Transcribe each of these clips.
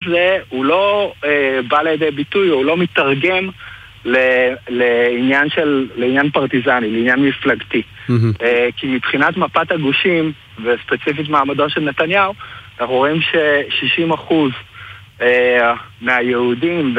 זה הוא לא בא לידי ביטוי, הוא לא מתרגם לעניין פרטיזני, לעניין מפלגתי. כי מבחינת מפת הגושים, וספציפית מעמדו של נתניהו, אנחנו רואים ש60% מהיהודים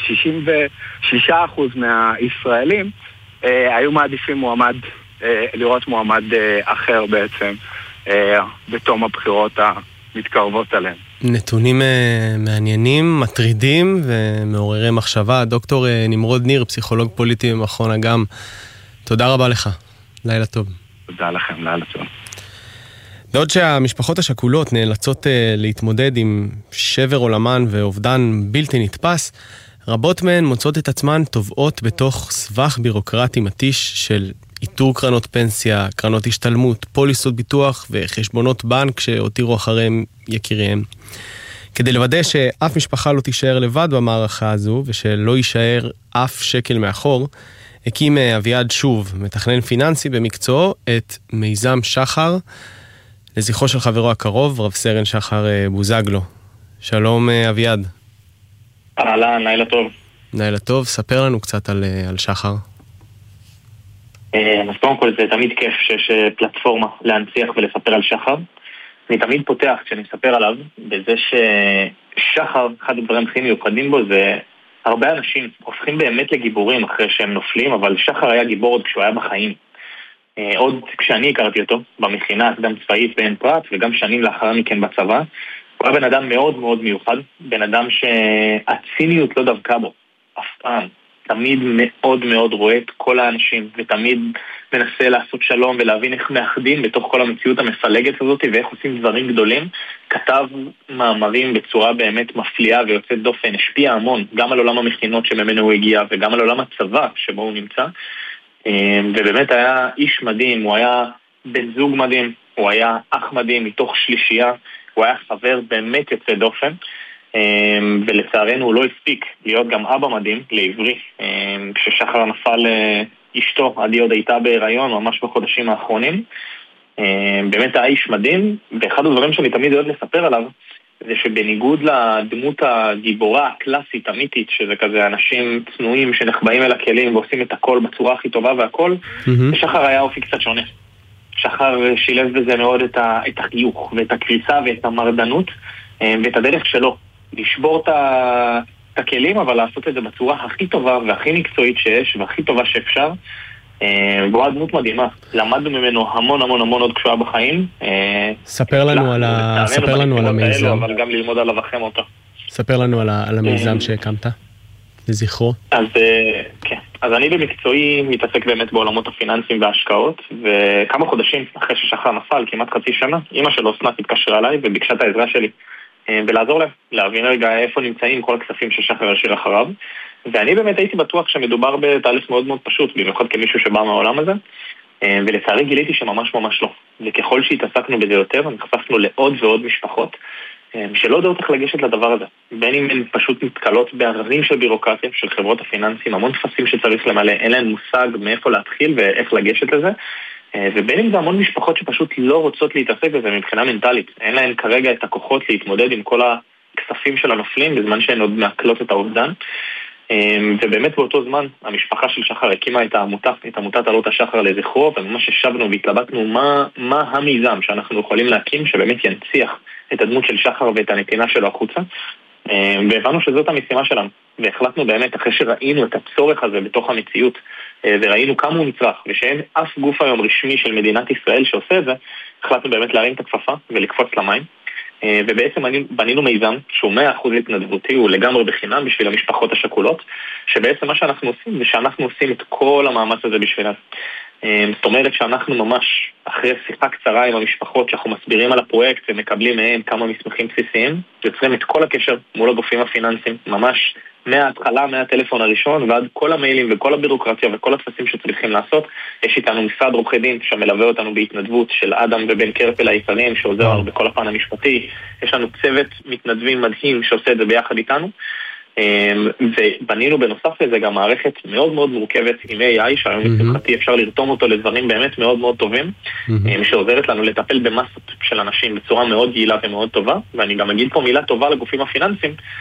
ו66% מהישראלים היו מעדיפים לראות מועמד אחר בעצם בתום הבחירות המתקרבות עליהם. נתונים מעניינים, מטרידים ומעוררי מחשבה. דוקטור נמרוד ניר, פסיכולוג פוליטי במכון אגם, תודה רבה לך. לילה טוב. תודה לכם, לילה טוב. בעוד שהמשפחות השכולות נאלצות להתמודד עם שבר עולמן ואובדן בלתי נתפס, רבות מהן מוצאות את עצמן טובעות בתוך סבך בירוקרטי מתיש של איתור קרנות פנסיה, קרנות השתלמות, פוליסות ביטוח וחשבונות בנק שהותירו אחריהם יקיריהם. כדי לוודא שאף משפחה לא תישאר לבד במערכה הזו ושלא יישאר אף שקל מאחור, הקים אביעד שוב, מתכנן פיננסי במקצועו, את מיזם שחר, לזכרו של חברו הקרוב, רב סרן שחר בוזגלו. שלום אביעד. אהלן, לילה טוב. לילה טוב, ספר לנו קצת על שחר. אז קודם כל זה תמיד כיף שיש פלטפורמה להנציח ולספר על שחר. אני תמיד פותח כשאני מספר עליו, בזה ששחר, אחד הדברים הכי מיוחדים בו זה הרבה אנשים הופכים באמת לגיבורים אחרי שהם נופלים, אבל שחר היה גיבור עוד כשהוא היה בחיים. עוד כשאני הכרתי אותו במכינה הקדם צבאית בעין פרת, וגם שנים לאחר מכן בצבא, הוא היה בן אדם מאוד מאוד מיוחד, בן אדם שהציניות לא דווקא בו, אף פעם. תמיד מאוד מאוד רואה את כל האנשים, ותמיד מנסה לעשות שלום ולהבין איך מאחדים בתוך כל המציאות המפלגת הזאת, ואיך עושים דברים גדולים. כתב מאמרים בצורה באמת מפליאה ויוצאת דופן, השפיע המון, גם על עולם המכינות שממנו הוא הגיע, וגם על עולם הצבא שבו הוא נמצא. ובאמת היה איש מדהים, הוא היה בן זוג מדהים, הוא היה אח מדהים מתוך שלישייה, הוא היה חבר באמת יוצא דופן. ולצערנו הוא לא הספיק להיות גם אבא מדהים לעברי. כששחר נפל אשתו, עדי עוד הייתה בהיריון ממש בחודשים האחרונים. באמת היה איש מדהים, ואחד הדברים שאני תמיד אוהב לספר עליו זה שבניגוד לדמות הגיבורה הקלאסית המיתית, שזה כזה אנשים צנועים שנחבאים אל הכלים ועושים את הכל בצורה הכי טובה והכל, שחר היה אופי קצת שונה. שחר שילב בזה מאוד את החיוך ואת הקריסה ואת המרדנות ואת הדרך שלו לשבור את הכלים, אבל לעשות את זה בצורה הכי טובה והכי מקצועית שיש והכי טובה שאפשר. והוא היה דמות מדהימה, למדנו ממנו המון המון המון עוד כשהוא היה בחיים. ספר לנו על המיזם, אבל גם ללמוד עליו אחרי אותו. ספר לנו על המיזם שהקמת לזכרו. אז אני במקצועי מתעסק באמת בעולמות הפיננסיים וההשקעות, וכמה חודשים אחרי ששחר נפל, כמעט חצי שנה, אמא שלו אסנת התקשרה אליי וביקשה את העזרה שלי ולעזור להם, להבין רגע איפה נמצאים כל הכספים ששחר השאיר אחריו. ואני באמת הייתי בטוח שמדובר בתהליך מאוד מאוד פשוט, במיוחד כמישהו שבא מהעולם הזה, ולצערי גיליתי שממש ממש לא. וככל שהתעסקנו בזה יותר, נחשפנו לעוד ועוד משפחות שלא יודעות איך לגשת לדבר הזה. בין אם הן פשוט מתקלות בהררים של בירוקרטיה, של חברות הפיננסים, המון תפסים שצריך למלא, אין להן מושג מאיפה להתחיל ואיך לגשת לזה, ובין אם זה המון משפחות שפשוט לא רוצות להתעסק בזה מבחינה מנטלית. אין להן כרגע את הכוחות להתמודד עם כל הכספים של הנופלים, בזמן שהן עוד מעכלות את האובדן. ובאמת באותו זמן המשפחה של שחר הקימה את עמותת עלות השחר לזכרו, וממש ישבנו והתלבטנו מה המיזם שאנחנו יכולים להקים שבאמת ינציח את הדמות של שחר ואת הנתינה שלו החוצה, והבנו שזאת המשימה שלנו, והחלטנו באמת אחרי שראינו את הצורך הזה בתוך המציאות, וראינו כמה הוא נצרך, ושאין אף גוף היום רשמי של מדינת ישראל שעושה את זה, החלטנו באמת להרים את הכפפה ולקפוץ למים, ובעצם בנינו מיזם שהוא 100% התנדבותי, הוא לגמרי בחינם בשביל המשפחות השכולות, שבעצם מה שאנחנו עושים זה שאנחנו עושים את כל המאמץ הזה בשבילם. זאת אומרת שאנחנו ממש אחרי שיחה קצרה עם המשפחות שאנחנו מסבירים על הפרויקט ומקבלים מהם כמה מסמכים בסיסיים, יוצרים את כל הקשר מול הגופים הפיננסיים, ממש מההתחלה, מהטלפון הראשון ועד כל המיילים וכל הבירוקרטיה וכל התפסים שצריכים לעשות. יש איתנו משרד עורכי דין שמלווה אותנו בהתנדבות של אדם ובן קרפל היקרים שעוזר בכל הפן המשפטי. יש לנו צוות מתנדבים מדהים שעושה את זה ביחד איתנו, ובנינו בנוסף לזה גם מערכת מאוד מאוד מורכבת עם AI, שהיום לשמחתי אפשר לרתום אותו לדברים באמת מאוד מאוד טובים, שעוזרת לנו לטפל במסות של אנשים בצורה מאוד יעילה ומאוד טובה. ואני גם אגיד פה מילה טובה לגופים הפיננסיים,